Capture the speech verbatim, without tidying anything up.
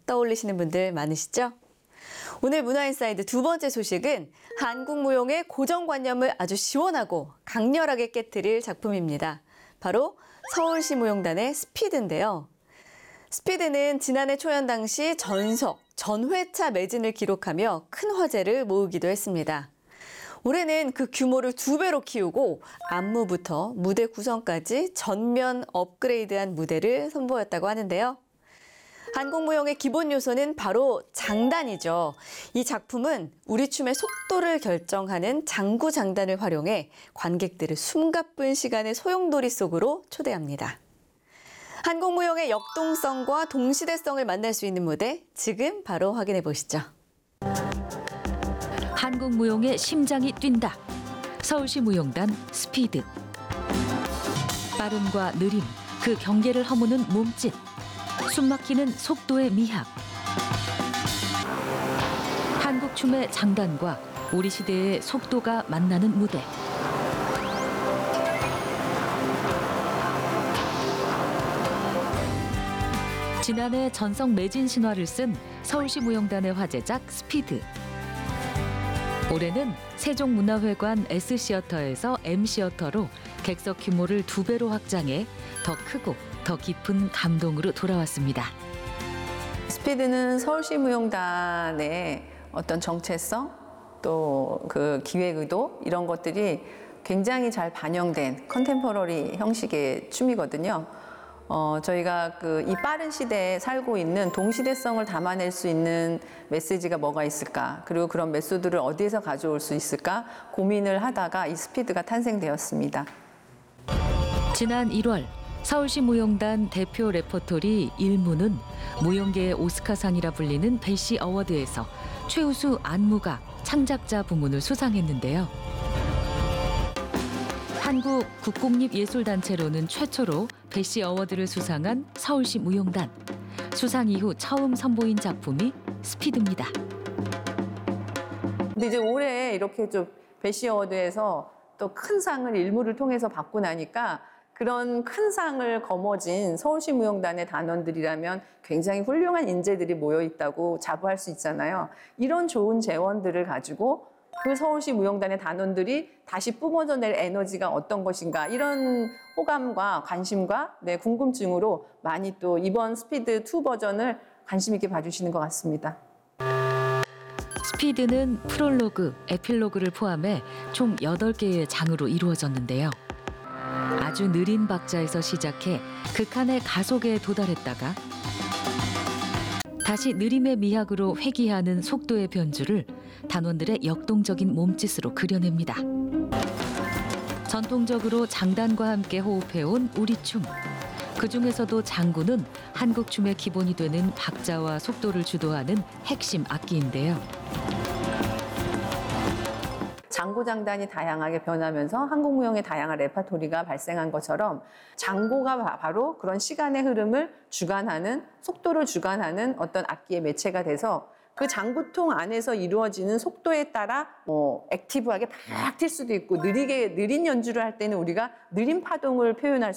떠올리시는 분들 많으시죠? 오늘 문화인사이드 두 번째 소식은 한국 무용의 고정관념을 아주 시원하고 강렬하게 깨트릴 작품입니다. 바로 서울시 무용단의 스피드인데요. 스피드는 지난해 초연 당시 전석, 전회차 매진을 기록하며 큰 화제를 모으기도 했습니다. 올해는 그 규모를 두 배로 키우고 안무부터 무대 구성까지 전면 업그레이드한 무대를 선보였다고 하는데요. 한국 무용의 기본 요소는 바로 장단이죠. 이 작품은 우리 춤의 속도를 결정하는 장구 장단을 활용해 관객들을 숨가쁜 시간의 소용돌이 속으로 초대합니다. 한국 무용의 역동성과 동시대성을 만날 수 있는 무대, 지금 바로 확인해 보시죠. 한국 무용의 심장이 뛴다. 서울시 무용단 스피드. 빠름과 느림, 그 경계를 허무는 몸짓. 숨막히는 속도의 미학. 한국 춤의 장단과 우리 시대의 속도가 만나는 무대. 지난해 전성 매진 신화를 쓴 서울시 무용단의 화제작 스피드. 올해는 세종문화회관 S시어터에서 M시어터로 객석 규모를 두 배로 확장해 더 크고 더 깊은 감동으로 돌아왔습니다. 스피드는 서울시 무용단의 어떤 정체성, 또 그 기획 의도 이런 것들이 굉장히 잘 반영된 컨템포러리 형식의 춤이거든요. 어, 저희가 그 이 빠른 시대에 살고 있는 동시대성을 담아낼 수 있는 메시지가 뭐가 있을까, 그리고 그런 메소드를 어디에서 가져올 수 있을까 고민을 하다가 이 스피드가 탄생되었습니다. 지난 일월 서울시 무용단 대표 레퍼토리 일무는 무용계의 오스카상이라 불리는 배시 어워드에서 최우수 안무가 창작자 부문을 수상했는데요. 한국 국공립예술단체로는 최초로 배시 어워드를 수상한 서울시 무용단. 수상 이후 처음 선보인 작품이 스피드입니다. 근데 이제 올해 이렇게 좀 배시 어워드에서 또 큰 상을 일무를 통해서 받고 나니까 그런 큰 상을 거머쥔 서울시 무용단의 단원들이라면 굉장히 훌륭한 인재들이 모여 있다고 자부할 수 있잖아요. 이런 좋은 재원들을 가지고 그 서울시 무용단의 단원들이 다시 뿜어져낼 에너지가 어떤 것인가, 이런 호감과 관심과 네, 궁금증으로 많이 또 이번 스피드 투 버전을 관심 있게 봐주시는 것 같습니다. 스피드는 프롤로그, 에필로그를 포함해 총 여덟 개의 장으로 이루어졌는데요. 아주 느린 박자에서 시작해 극한의 가속에 도달했다가 다시 느림의 미학으로 회귀하는 속도의 변주를 단원들의 역동적인 몸짓으로 그려냅니다. 전통적으로 장단과 함께 호흡해온 우리 춤. 그중에서도 장구는 한국 춤의 기본이 되는 박자와 속도를 주도하는 핵심 악기인데요. 장고 장단이 다양하게 변하면서 한국 무용의 다양한 레파토리가 발생한 것처럼 장고가 바로 그런 시간의 흐름을 주관하는, 속도를 주관하는 어떤 악기의 매체가 돼서 그 장구통 안에서 이루어지는 속도에 따라 뭐 액티브하게 팍 튈 수도 있고, 느리게 느린 연주를 할 때는 우리가 느린 파동을 표현할